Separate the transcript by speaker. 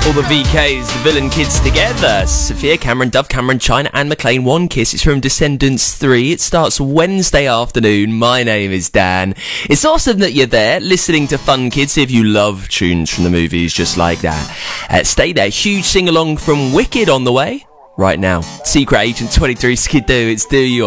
Speaker 1: All the VKs, the villain kids together. Sophia, Cameron, Dove Cameron, China and McLean. One Kiss. It's from Descendants 3. It starts Wednesday afternoon. My name is Dan. It's awesome that you're there listening to Fun Kids. If you love tunes from the movies just like that, stay there. Huge sing-along from Wicked on the way right now. Secret Agent 23 Skidoo. It's Do You